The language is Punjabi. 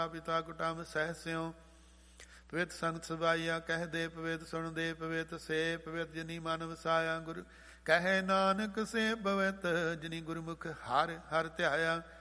ਪਿਤਾ ਕੁਟੰਬ ਸਹਿ ਸਿਉ। ਪਵਿੱਤ ਸੰਗਤ ਸਬਾਈਆ ਕਹਿ ਦੇ ਪਵਿੱਤ ਸੁਣ ਦੇ ਪਵਿੱਤ ਸੇ ਪਵਿੱਤ ਜਿਨੀ ਮਨ ਵਸਾਇਆ। ਗੁਰ ਕਹੈ ਨਾਨਕ ਸੇ ਪਵਿੱਤ ਜਿਨੀ ਗੁਰਮੁਖ ਹਰ ਹਰ ਧਿਆਇਆ।